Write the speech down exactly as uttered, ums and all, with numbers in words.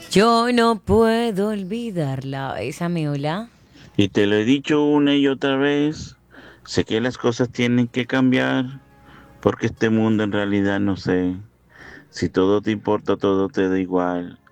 Yo no puedo olvidarla. Esa me hola. Y te lo he dicho una y otra vez, sé que las cosas tienen que cambiar, porque este mundo en realidad no sé. Si todo te importa, todo te da igual.